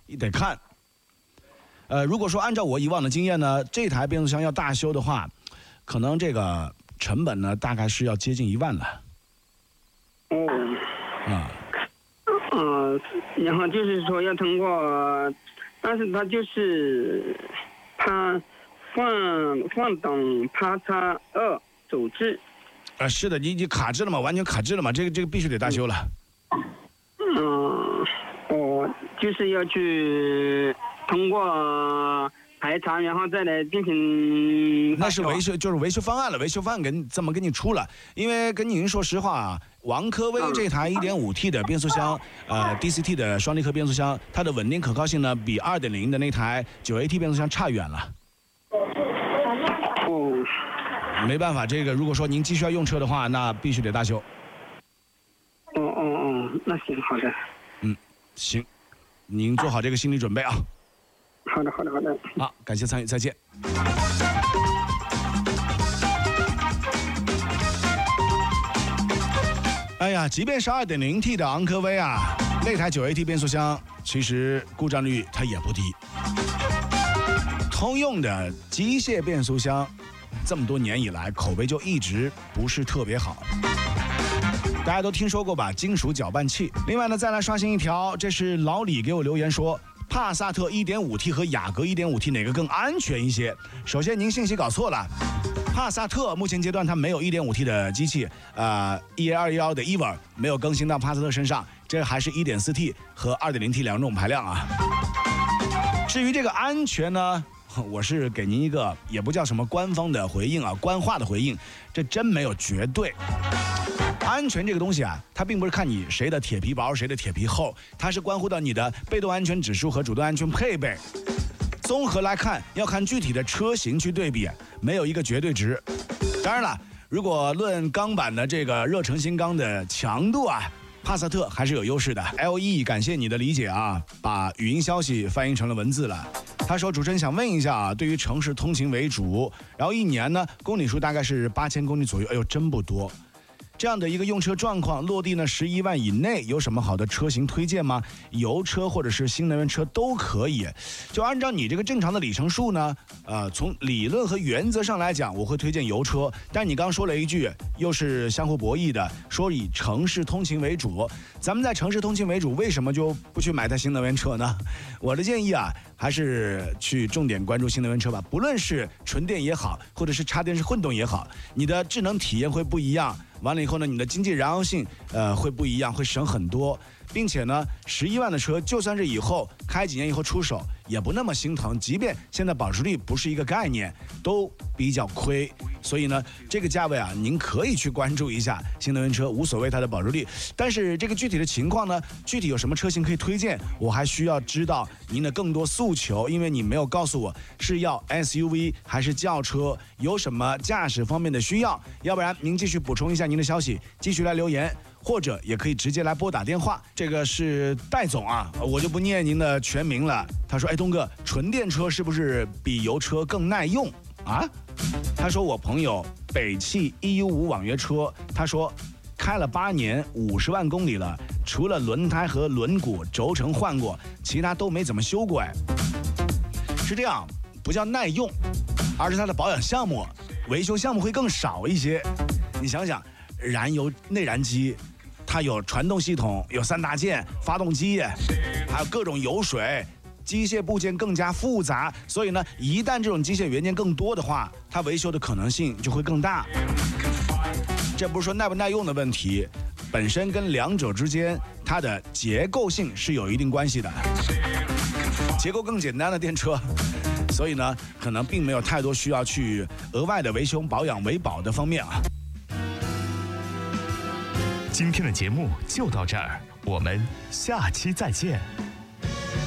得看。如果说按照我以往的经验呢，这台变速箱要大修的话，可能这个成本呢大概是要接近1万了。 然后就是说要通过，但是它就是它换挡啪嚓2阻滞。 是的，你卡滞了嘛，完全卡滞了嘛，这个必须得大修了。 就是要去通过排查，然后再来进行。 那是维修，就是维修方案了，维修方案怎么给你出了？因为跟您说实话啊，王科威这台 1.5T 的变速箱，DCT 的双离合变速箱，它的稳定可靠性呢，比2.0的那台9AT 变速箱差远了。没办法，这个如果说您继续要用车的话，那必须得大修。 那行，好的。 行，您做好这个心理准备啊。 好的。 好，感谢参与，再见。哎呀，即便是2.0T 的昂科威啊，那台9AT 变速箱其实故障率它也不低。通用的机械变速箱这么多年以来口碑就一直不是特别好。大家都听说过吧，金属搅拌器。另外呢，再来刷新一条，这是老李给我留言说，帕萨特 1.5T 和雅阁 1.5T 哪个更安全一些？首先您信息搞错了，帕萨特目前阶段它没有 1.5T 的机器，EA211的 EVA 没有更新到帕萨特身上，这还是 1.4T 和 2.0T 两种排量啊。至于这个安全呢，我是给您一个也不叫什么官方的回应啊，官话的回应，这真没有绝对。安全这个东西啊，它并不是看你谁的铁皮薄谁的铁皮厚，它是关乎到你的被动安全指数和主动安全配备。综合来看，要看具体的车型去对比，没有一个绝对值。当然了，如果论钢板的这个热成型钢的强度啊，帕萨特还是有优势的。LE 感谢你的理解啊，把语音消息翻译成了文字了。他说：“主持人想问一下啊，对于城市通勤为主，然后一年呢公里数大概是8000公里左右，哎呦，真不多。这样的一个用车状况，落地呢11万以内，有什么好的车型推荐吗？油车或者是新能源车都可以。就按照你这个正常的里程数呢，从理论和原则上来讲，我会推荐油车。但你刚说了一句，又是相互博弈的，说以城市通勤为主。咱们在城市通勤为主，为什么就不去买台新能源车呢？我的建议啊，还是去重点关注新能源车吧。不论是纯电也好，或者是插电式混动也好，你的智能体验会不一样。完了以后呢，你的经济燃油性会不一样，会省很多，并且呢，11万的车就算是以后开几年以后出手，也不那么心疼。即便现在保值率不是一个概念，都比较亏。所以呢，这个价位啊，您可以去关注一下新能源车，无所谓它的保值率。但是这个具体的情况呢，具体有什么车型可以推荐，我还需要知道您的更多诉求，因为你没有告诉我是要 SUV 还是轿车，有什么驾驶方面的需要，要不然您继续补充一下您的消息，继续来留言，或者也可以直接来拨打电话。这个是戴总啊，我就不念您的全名了。他说：“哎，东哥，纯电车是不是比油车更耐用啊？”他说：“我朋友北汽 EU5 网约车，他说开了8年，50万公里了，除了轮胎和轮毂、轴承换过，其他都没怎么修过。哎，是这样，不叫耐用，而是它的保养项目、维修项目会更少一些。你想想，燃油内燃机。”它有传动系统，有3大件，发动机，还有各种油水，机械部件更加复杂，所以呢，一旦这种机械元件更多的话，它维修的可能性就会更大。这不是说耐不耐用的问题，本身跟两者之间它的结构性是有一定关系的。结构更简单的电车，所以呢，可能并没有太多需要去额外的维修、保养、维保的方面啊。 今天的节目就到这儿，我们下期再见。